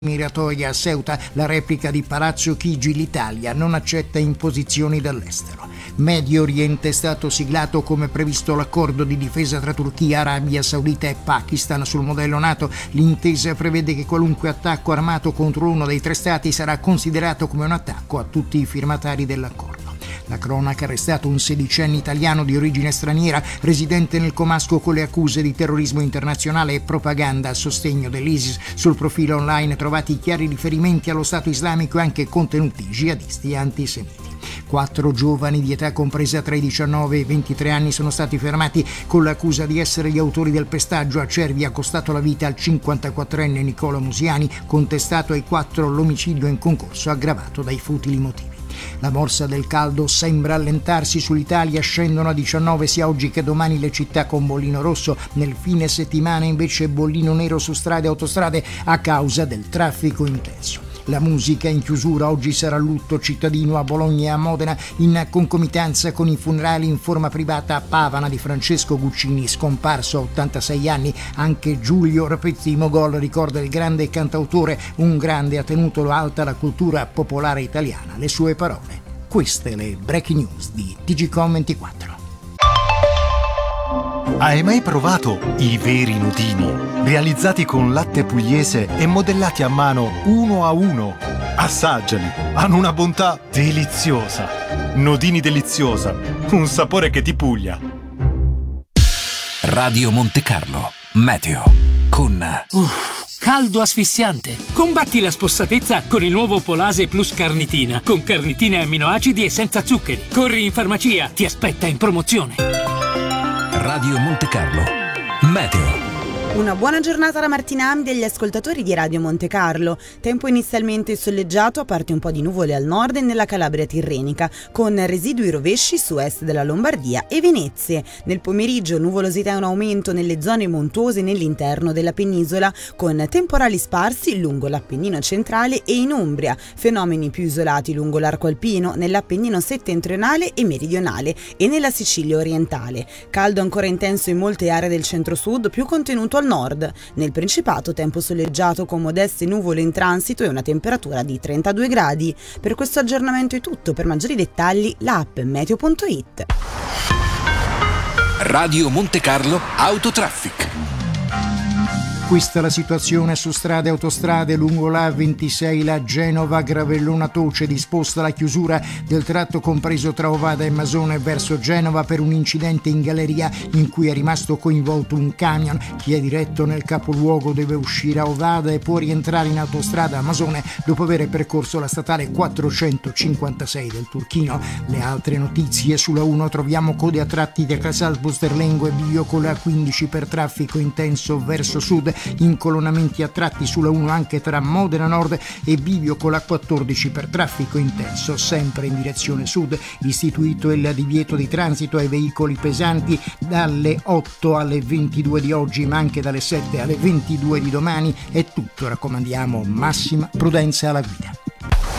Miratoia a Ceuta, la replica di Palazzo Chigi. L'Italia non accetta imposizioni dall'estero. Medio Oriente è stato siglato come previsto l'accordo di difesa tra Turchia, Arabia Saudita e Pakistan sul modello NATO. L'intesa prevede che qualunque attacco armato contro uno dei tre stati sarà considerato come un attacco a tutti i firmatari dell'accordo. La cronaca: arrestato un 16enne italiano di origine straniera residente nel comasco con le accuse di terrorismo internazionale e propaganda a sostegno dell'ISIS. Sul profilo online trovati chiari riferimenti allo Stato islamico e anche contenuti jihadisti e antisemiti. 4 giovani di età compresa tra i 19 e i 23 anni sono stati fermati con l'accusa di essere gli autori del pestaggio a Cervia costato la vita al 54enne Nicola Musiani, contestato ai 4 l'omicidio in concorso aggravato dai futili motivi. La morsa del caldo sembra allentarsi sull'Italia, scendono a 19 sia oggi che domani le città con bollino rosso, nel fine settimana invece bollino nero su strade e autostrade a causa del traffico intenso. La musica in chiusura: oggi sarà lutto cittadino a Bologna e a Modena in concomitanza con i funerali in forma privata a Pavana di Francesco Guccini, scomparso a 86 anni. Anche Giulio Rapetti Mogol ricorda il grande cantautore, un grande, ha tenuto alta la cultura popolare italiana. Le sue parole. Queste le breaking news di TGcom24. Hai mai provato i veri nudini? Realizzati con latte pugliese e modellati a mano uno a uno. Assaggiali, hanno una bontà deliziosa. Nodini deliziosa, un sapore che ti puglia. Radio Monte Carlo, meteo, con... caldo asfissiante. Combatti la spossatezza con il nuovo Polase Plus Carnitina, con carnitine e amminoacidi e senza zuccheri. Corri in farmacia, ti aspetta in promozione. Radio Monte Carlo, meteo. Una buona giornata da Martina Amdi e agli ascoltatori di Radio Monte Carlo. Tempo inizialmente soleggiato, a parte un po' di nuvole al nord e nella Calabria tirrenica, con residui rovesci su est della Lombardia e Venezia. Nel pomeriggio nuvolosità in aumento nelle zone montuose nell'interno della penisola, con temporali sparsi lungo l'Appennino centrale e in Umbria, fenomeni più isolati lungo l'arco alpino, nell'Appennino settentrionale e meridionale e nella Sicilia orientale. Caldo ancora intenso in molte aree del centro-sud, più contenuto al nord. Nel Principato tempo soleggiato con modeste nuvole in transito e una temperatura di 32 gradi. Per questo aggiornamento è tutto. Per maggiori dettagli l'app meteo.it. Radio Monte Carlo Autotraffic. Questa è la situazione su strade e autostrade lungo la A26, la Genova Gravellona Toce, disposta la chiusura del tratto compreso tra Ovada e Masone verso Genova per un incidente in galleria in cui è rimasto coinvolto un camion. Chi è diretto nel capoluogo deve uscire a Ovada e può rientrare in autostrada a Masone dopo aver percorso la statale 456 del Turchino. Le altre notizie: sulla 1 troviamo code a tratti da Casal Busterlengo e Bivio con la 15 per traffico intenso verso sud. Incolonnamenti a tratti sulla 1 anche tra Modena Nord e Bivio con la 14 per traffico intenso sempre in direzione sud. Istituito il divieto di transito ai veicoli pesanti dalle 8 alle 22 di oggi, ma anche dalle 7 alle 22 di domani. È tutto, raccomandiamo massima prudenza alla guida.